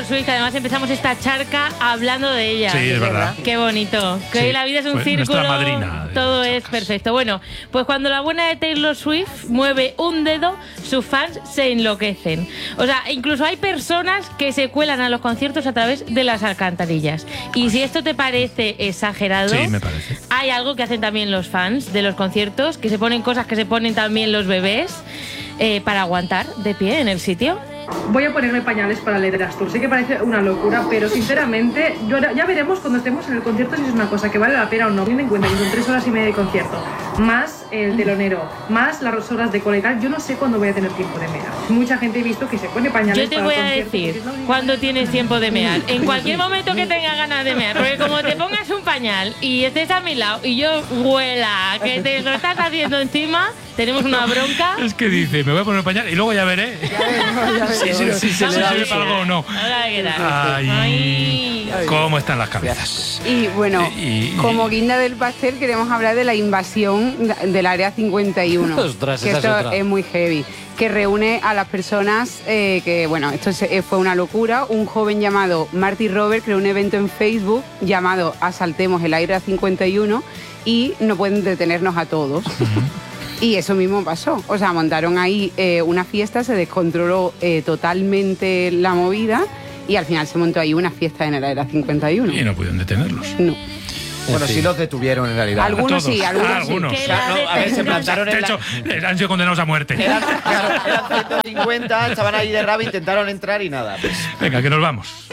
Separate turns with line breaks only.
Taylor Swift, además empezamos esta charca hablando de ella.
Sí, es verdad.
Qué bonito. Que
Sí.
hoy la vida es un
Pues
círculo.
nuestra madrina de
Todo es
charcas.
perfecto. Bueno, pues cuando la buena de Taylor Swift mueve un dedo, sus fans se enloquecen. O sea, incluso hay personas que se cuelan a los conciertos a través de las alcantarillas. Y si esto te parece exagerado,
Sí, me parece.
hay algo que hacen también los fans de los conciertos, que se ponen cosas que se ponen también los bebés para aguantar de pie en el sitio.
Voy a ponerme pañales para leer Astur. Sé que parece una locura, pero sinceramente ya veremos cuando estemos en el concierto si es una cosa que vale la pena o no. Teniendo en cuenta que son 3 horas y media de concierto, más el telonero, más las horas de cola y tal. Yo no sé cuándo voy a tener tiempo de mear. Mucha gente he visto que se pone pañales.
Yo te
para
voy
el
a
concierto,
decir
porque no-
cuándo tienes tiempo de mear. En cualquier momento que tengas ganas de mear. Porque como te pongas un pañal y estés a mi lado y yo huela que te lo estás haciendo encima, tenemos una bronca.
Es que dice, me voy a poner pañal y luego ya veré si se
Vamos a
sirve
ver.
para algo o no.
Ahora qué tal.
Ay,
Ay.
cómo están las cabezas.
Y bueno,
Y-
como guinda del pastel queremos hablar de la invasión del Área 51.
Ostras,
que
esa es
esto
otra.
es muy heavy. Que reúne a las personas que, bueno, fue una locura. Un joven llamado Marty Robert creó un evento en Facebook llamado Asaltemos el Área 51 y no pueden detenernos a todos. Y eso mismo pasó. O sea, montaron ahí una fiesta, se descontroló totalmente la movida y al final se montó ahí una fiesta en el Área 51.
Y no pudieron detenerlos.
No.
Bueno, sí los detuvieron en realidad.
Algunos
Todos.
sí, algunos sí.
Algunos.
Que
O sea,
la
no, a ver, se
detengan.
plantaron
De
en la...
hecho, han sido condenados a muerte.
Eran 150, estaban ahí de rabo, intentaron entrar y nada. Pues.
Venga, que nos vamos.